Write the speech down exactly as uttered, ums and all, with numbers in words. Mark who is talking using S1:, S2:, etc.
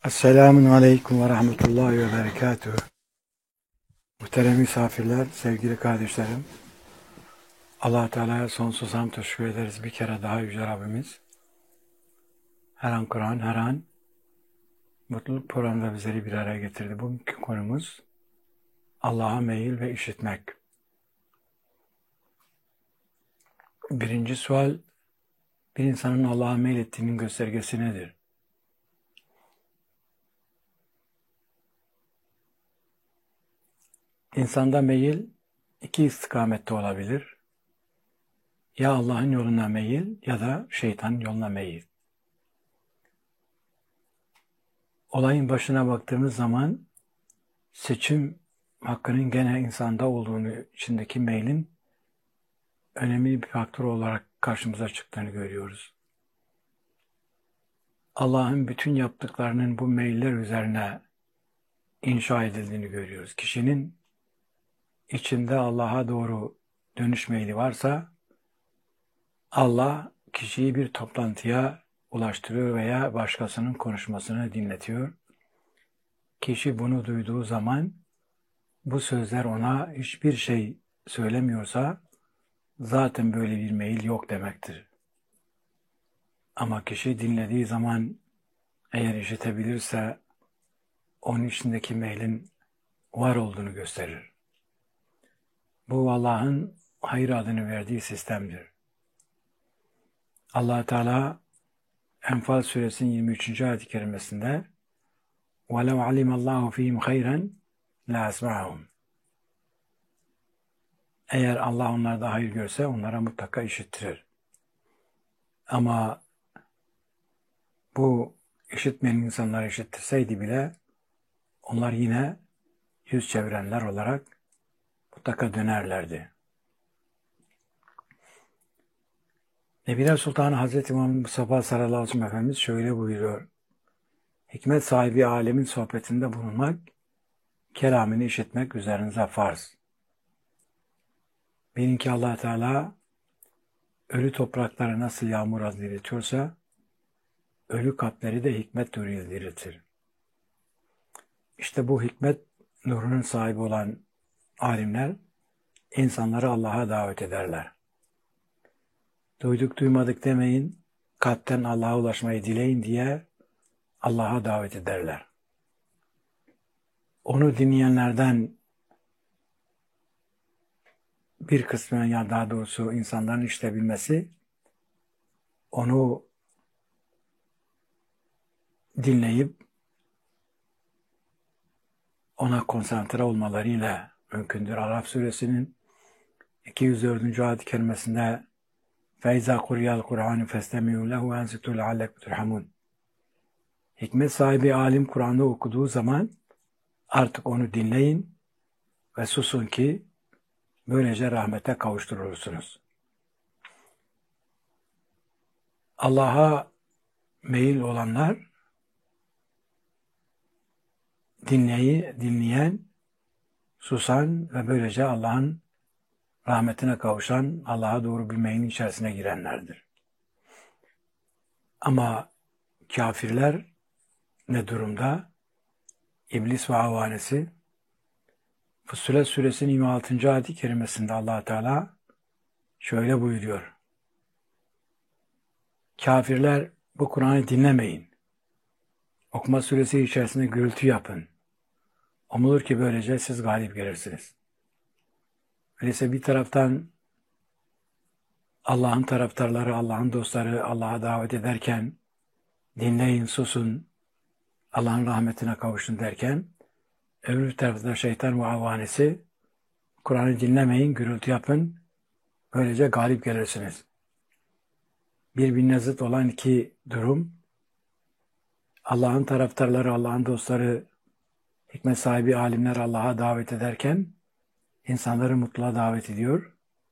S1: Esselamun Aleyküm ve Rahmetullahi ve Berekatuhu. Muhterem misafirler, sevgili kardeşlerim. Allah Teala'ya sonsuz hamd teşekkür ederiz bir kere daha Yüce Rabbimiz. Her an Kur'an, her an mutluluk programında bizleri bir araya getirdi. Bugünkü konumuz Allah'a meyil ve işitmek. Birinci sual, bir insanın Allah'a meyil ettiğinin göstergesi nedir? İnsanda meyil iki istikamette olabilir. Ya Allah'ın yoluna meyil ya da şeytanın yoluna meyil. Olayın başına baktığımız zaman seçim hakkının gene insanda olduğunu, içindeki meylin önemli bir faktör olarak karşımıza çıktığını görüyoruz. Allah'ın bütün yaptıklarının bu meyiller üzerine inşa edildiğini görüyoruz. Kişinin içinde Allah'a doğru dönüş meyli varsa Allah kişiyi bir toplantıya ulaştırıyor veya başkasının konuşmasını dinletiyor. Kişi bunu duyduğu zaman bu sözler ona hiçbir şey söylemiyorsa zaten böyle bir meyil yok demektir. Ama kişi dinlediği zaman eğer işitebilirse onun içindeki meylin var olduğunu gösterir. Bu Allah'ın hayır adını verdiği sistemdir. Allah Teala Enfal suresinin yirmi üçüncü ayet-i kerimesinde وَلَوْ عَلِمَ اللّٰهُ ف۪يهِمْ خَيْرًا لَاَسْمَعَهُمْ Eğer Allah onlarda hayır görse onlara mutlaka işittirir. Ama bu işitmeyen insanlar işittirseydi bile onlar yine yüz çevirenler olarak mutlaka dönerlerdi. Nebiler Sultanı Hazreti Muhammed Mustafa sallallahu aleyhi ve sellem Efendimiz şöyle buyuruyor. Hikmet sahibi alemin sohbetinde bulunmak, kelamını işitmek üzerinize farz. Bilin ki Allah Teala ölü toprakları nasıl yağmur diriltiyorsa, ölü kalpleri de hikmet nuruyla diriltir. İşte bu hikmet nurunun sahibi olan alimler insanları Allah'a davet ederler. Duyduk duymadık demeyin, kalpten Allah'a ulaşmayı dileyin diye Allah'a davet ederler. Onu dinleyenlerden bir kısmının ya daha doğrusu insanların işitebilmesi, onu dinleyip ona konsantre olmalarıyla mümkündür. Araf suresinin iki yüz dördüncü ayet-i kerimesinde فَاِذَا قُرِيَ الْقُرْآنُ فَاسْتَمِعُوا لَهُ وَاَنْسِتُوا لَعَلَّكُمْ تُرْحَمُونَ Hikmet sahibi alim Kur'an'ı okuduğu zaman artık onu dinleyin ve susun ki böylece rahmete kavuşturulursunuz. Allah'a meyil olanlar dinleyi, dinleyen, susan ve böylece Allah'ın rahmetine kavuşan, Allah'a doğru bir meylin içerisine girenlerdir. Ama kafirler ne durumda? İblis ve avanesi. Fussilet suresinin yirmi altıncı ayet-i kerimesinde Allah Teala şöyle buyuruyor. Kafirler bu Kur'an'ı dinlemeyin. Okuma suresi içerisinde gürültü yapın. Umulur ki böylece siz galip gelirsiniz. Öyleyse bir taraftan Allah'ın taraftarları, Allah'ın dostları Allah'a davet ederken dinleyin, susun, Allah'ın rahmetine kavuşun derken öbür tarafta şeytan ve avanesi Kur'an'ı dinlemeyin, gürültü yapın, böylece galip gelirsiniz. Birbirine zıt olan iki durum, Allah'ın taraftarları, Allah'ın dostları, hikmet sahibi alimler Allah'a davet ederken insanları mutluluğa davet ediyor.